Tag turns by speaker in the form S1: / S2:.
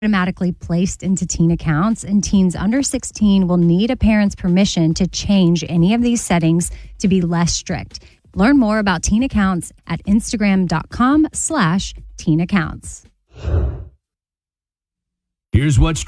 S1: automatically placed into teen accounts, and teens under 16 will need a parent's permission to change any of these settings to be less strict. Learn more about teen accounts at Instagram.com/teen accounts.
S2: Here's what's